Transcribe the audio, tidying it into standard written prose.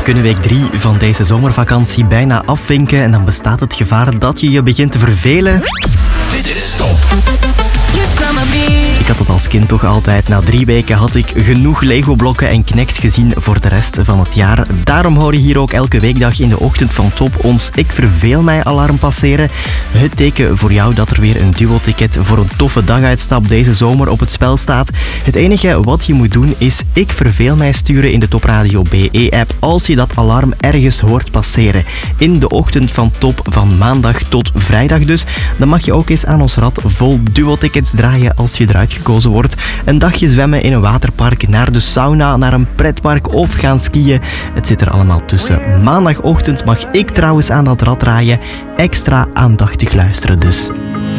kunnen week 3 van deze zomervakantie bijna afvinken en dan bestaat het gevaar dat je begint te vervelen. Dit is Top. Ik had het als kind toch altijd. Na 3 weken had ik genoeg Lego-blokken en Knex gezien voor de rest van het jaar. Daarom hoor je hier ook elke weekdag in de ochtend van Top ons Ik Verveel Mij alarm passeren. Het teken voor jou dat er weer een duo-ticket voor een toffe daguitstap deze zomer op het spel staat. Het enige wat je moet doen is Ik Verveel Mij sturen in de Top Radio BE-app als je dat alarm ergens hoort passeren. In de ochtend van Top van maandag tot vrijdag dus. Dan mag je ook eens aan ons rad vol duo-tickets draaien als je eruit gekozen wordt. Een dagje zwemmen in een waterpark, naar de sauna, naar een pretpark of gaan skiën. Het zit er allemaal tussen. Maandagochtend mag ik trouwens aan dat rad draaien. Extra aandachtig luisteren dus.